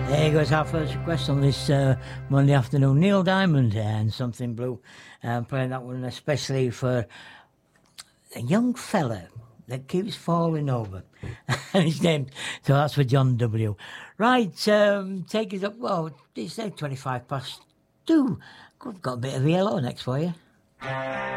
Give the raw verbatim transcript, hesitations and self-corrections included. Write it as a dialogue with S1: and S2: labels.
S1: There goes our first request on this uh, Monday afternoon. Neil Diamond and Something Blue. Um, playing that one especially for a young fella that keeps falling over. And his name, so that's for John W. Right, um, take us up. Well, it's now twenty-five past two. I've got a bit of yellow next for you.